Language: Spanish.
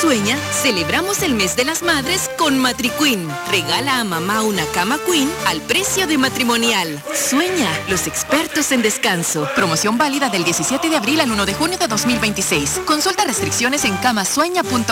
Sueña, celebramos el mes de las madres con MatriQueen. Regala a mamá una cama Queen al precio de matrimonial. Sueña, los expertos en descanso. Promoción válida del 17 de abril al 1 de junio de 2026. Consulta restricciones en camasueña.com.